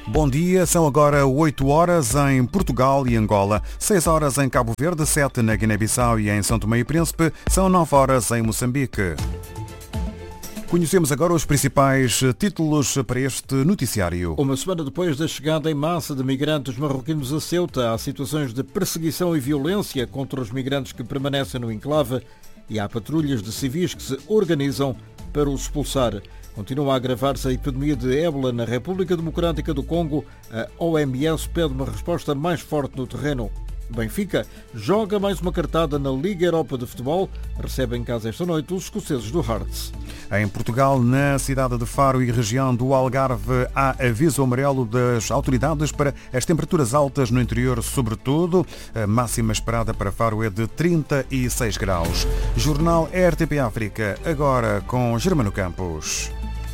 Bom dia, são agora 8 horas em Portugal e Angola, 6 horas em Cabo Verde, 7 na Guiné-Bissau e em São Tomé e Príncipe, são 9 horas em Moçambique. Conhecemos agora os principais títulos para este noticiário. Uma semana depois da chegada em massa de migrantes marroquinos a Ceuta, há situações de perseguição e violência contra os migrantes que permanecem no enclave e há patrulhas de civis que se organizam para os expulsar. Continua a agravar-se a epidemia de ébola na República Democrática do Congo. A OMS pede uma resposta mais forte no terreno. Benfica joga mais uma cartada na Liga Europa de Futebol. Recebe em casa esta noite os escoceses do Hearts. Em Portugal, na cidade de Faro e região do Algarve, há aviso amarelo das autoridades para as temperaturas altas no interior, sobretudo. A máxima esperada para Faro é de 36 graus. Jornal RTP África, agora com Germano Campos.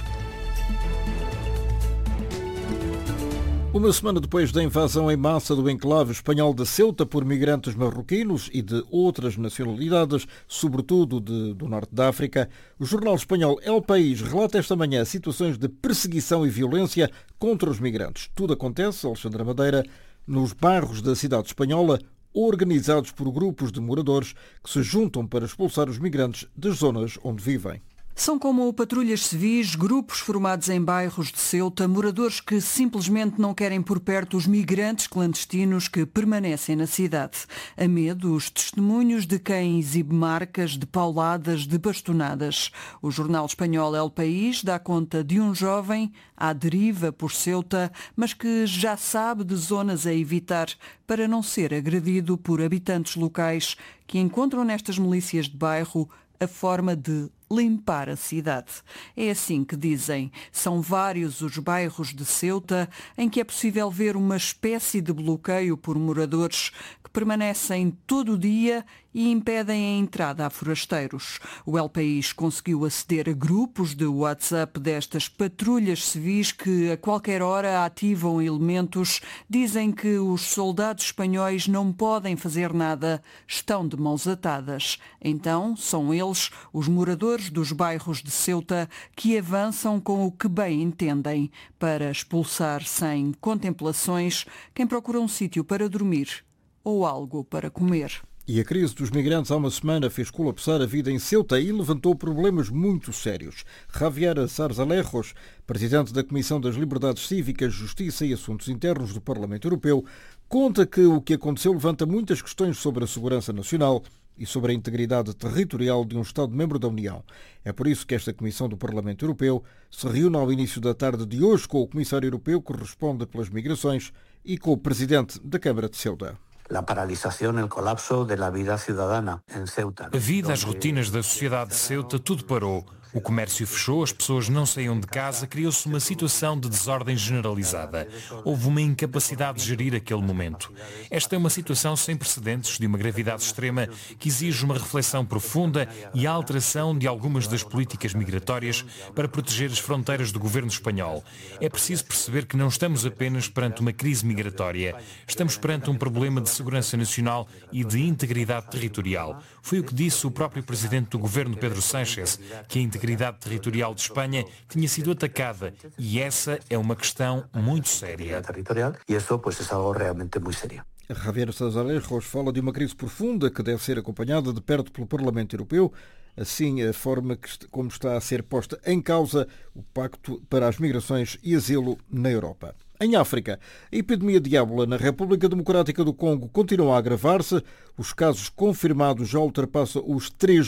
Uma semana depois da invasão em massa do enclave espanhol de Ceuta por migrantes marroquinos e de outras nacionalidades, sobretudo do norte da África, o jornal espanhol El País relata esta manhã situações de perseguição e violência contra os migrantes. Tudo acontece, Alexandra Madeira, nos bairros da cidade espanhola, organizados por grupos de moradores que se juntam para expulsar os migrantes das zonas onde vivem. São como patrulhas civis, grupos formados em bairros de Ceuta, moradores que simplesmente não querem por perto os migrantes clandestinos que permanecem na cidade. A medo, os testemunhos de quem exibe marcas de pauladas, de bastonadas. O jornal espanhol El País dá conta de um jovem à deriva por Ceuta, mas que já sabe de zonas a evitar para não ser agredido por habitantes locais que encontram nestas milícias de bairro a forma de limpar a cidade. É assim que dizem. São vários os bairros de Ceuta em que é possível ver uma espécie de bloqueio por moradores que permanecem todo o dia e impedem a entrada a forasteiros. O El País conseguiu aceder a grupos de WhatsApp destas patrulhas civis que a qualquer hora ativam elementos. Dizem que os soldados espanhóis não podem fazer nada, estão de mãos atadas. Então, são eles, os moradores dos bairros de Ceuta, que avançam com o que bem entendem para expulsar sem contemplações quem procura um sítio para dormir ou algo para comer. E a crise dos migrantes há uma semana fez colapsar a vida em Ceuta e levantou problemas muito sérios. Javier Sarsalejos, presidente da Comissão das Liberdades Cívicas, Justiça e Assuntos Internos do Parlamento Europeu, conta que o que aconteceu levanta muitas questões sobre a segurança nacional e sobre a integridade territorial de um Estado-membro da União. É por isso que esta Comissão do Parlamento Europeu se reúne ao início da tarde de hoje com o Comissário Europeu que responde pelas migrações e com o Presidente da Câmara de Ceuta. A paralisação e o colapso da vida cidadana em Ceuta. A vida, as rotinas da sociedade de Ceuta, tudo parou. O comércio fechou, as pessoas não saíam de casa, criou-se uma situação de desordem generalizada. Houve uma incapacidade de gerir aquele momento. Esta é uma situação sem precedentes, de uma gravidade extrema, que exige uma reflexão profunda e a alteração de algumas das políticas migratórias para proteger as fronteiras do governo espanhol. É preciso perceber que não estamos apenas perante uma crise migratória, estamos perante um problema de segurança nacional e de integridade territorial. Foi o que disse o próprio presidente do governo, Pedro Sánchez, que a integridade territorial de Espanha tinha sido atacada e essa é uma questão muito séria. E isso, é algo realmente muito sério. Javier Sarsalejos fala de uma crise profunda que deve ser acompanhada de perto pelo Parlamento Europeu, assim a forma como está a ser posta em causa o Pacto para as Migrações e Asilo na Europa. Em África, a epidemia de ébola na República Democrática do Congo continua a agravar-se. Os casos confirmados já ultrapassam os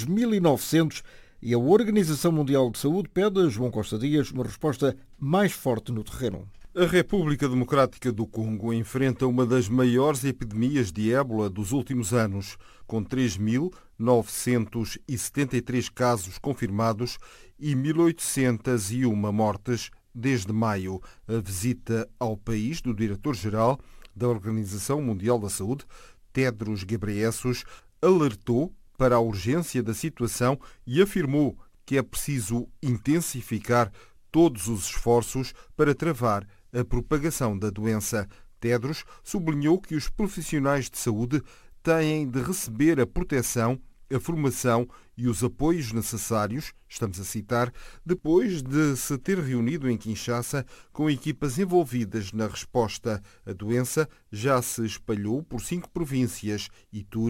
3.900 e a Organização Mundial de Saúde pede a João Costa Dias uma resposta mais forte no terreno. A República Democrática do Congo enfrenta uma das maiores epidemias de ébola dos últimos anos, com 3.973 casos confirmados e 1.801 mortes desde maio. A visita ao país do diretor-geral da Organização Mundial da Saúde, Tedros Ghebreyesus, alertou para a urgência da situação e afirmou que é preciso intensificar todos os esforços para travar a propagação da doença. Tedros sublinhou que os profissionais de saúde têm de receber a proteção a formação e os apoios necessários, estamos a citar, depois de se ter reunido em Kinshasa com equipas envolvidas na resposta. A doença já se espalhou por 5 províncias: Ituri,